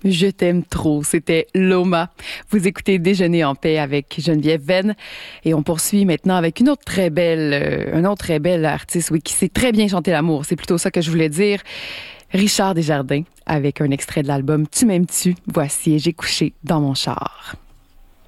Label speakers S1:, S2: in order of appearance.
S1: Je t'aime trop. C'était Loma. Vous écoutez Déjeuner en paix avec Geneviève Venn. Et on poursuit maintenant avec un autre très bel artiste, oui, qui sait très bien chanter l'amour. C'est plutôt ça que je voulais dire. Richard Desjardins, avec un extrait de l'album Tu m'aimes-tu. Voici Et j'ai couché dans mon char.